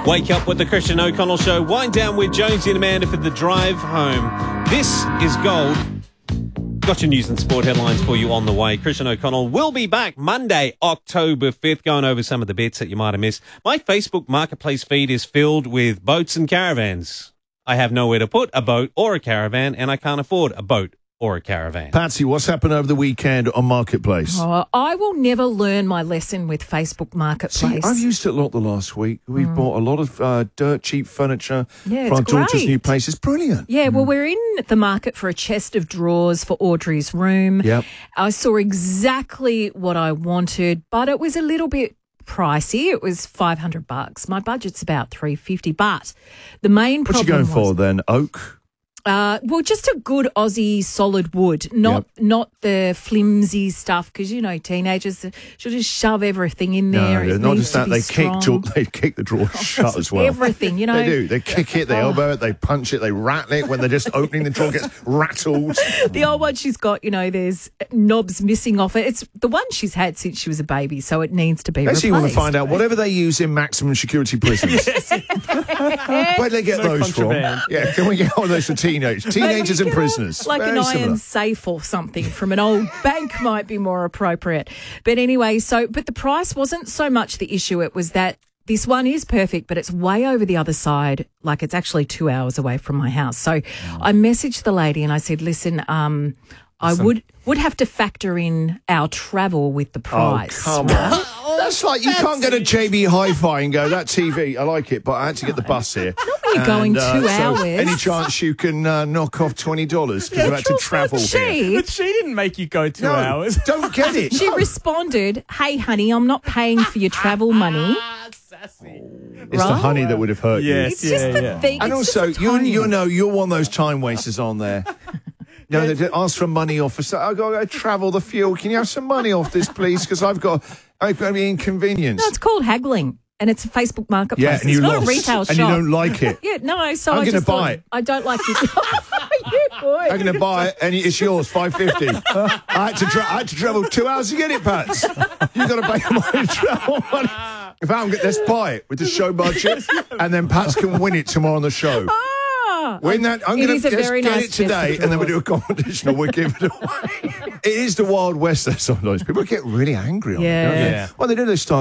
Wake up with the Christian O'Connell Show. Wind down with Jonesy and Amanda for the drive home. This is Gold. Got your news and sport headlines for you on the way. Christian O'Connell will be back Monday, October 5th, going over some of the bits that you might have missed. My Facebook Marketplace feed is filled with boats and caravans. I have nowhere to put a boat or a caravan, and I can't afford a boat or a caravan. Patsy, what's happened over the weekend on Marketplace? Oh, I will never learn my lesson with Facebook Marketplace. See, I've used it a lot the last week. We've bought a lot of dirt cheap furniture Yeah, for our it's daughter's great. new place. It's brilliant. Yeah, well, we're in the market for a chest of drawers for Audrey's room. Yep. I saw exactly what I wanted, but it was a little bit pricey. It was $500. My budget's about $350, but the main What problem you going was, for then? Oak? well, just a good Aussie solid wood, not the flimsy stuff, because, you know, teenagers should just shove everything in there. No, It not needs just to that. be They strong. kick the drawer shut as well. Everything, you know. They do. They kick it, they elbow it, they punch it, they rattle it. When they're just opening the drawer, gets rattled. The old one she's got, you know, there's knobs missing off it. It's the one she's had since she was a baby, so it needs to be replaced. Actually, you want to find out whatever they use in maximum security prisons. Where'd they get those from? Yeah, can we get all those for teenagers and prisoners? Like Very an similar. iron safe or something from an old bank might be more appropriate. But anyway, but the price wasn't so much the issue. It was that this one is perfect, but it's way over the other side. Like, it's actually 2 hours away from my house. So I messaged the lady and I said, listen, I would have to factor in our travel with the price. Oh, come on. That's like, you can't go to JB Hi-Fi and go, that TV, I like it, but I had to get the bus here. You're going 2 hours. Any chance you can knock off $20 because you had to travel here? She, But she didn't make you go 2 hours. Don't get it. she responded, hey, honey, I'm not paying for your travel money. Sassy. It's the honey that would have hurt you. Yes. It's just the thing. And it's also, just tiny. you know, you're one of those time wasters on there. No, they ask for money off. I've got to travel the fuel. Can you have some money off this, please? Because I've got to be inconvenienced. No, it's called haggling, and it's a Facebook Marketplace. Yeah, and it's you not lost, a retail shop. and you don't like it. Yeah, no, so I'm I gonna just buy thought, it. I don't like it. You would. I'm going to buy it, and it's yours, $550. I had to travel 2 hours to get it, Pats. You've got to pay my travel money. In fact, let's buy it with the show budget, and then Pats can win it tomorrow on the show. Win that. I'm It going is to a very get nice it today, chest of and then we'll do drawers. a competition, and we'll give it away. It is the Wild West there sometimes. People get really angry on it, don't they? Yeah. Yeah. Well, they do. They start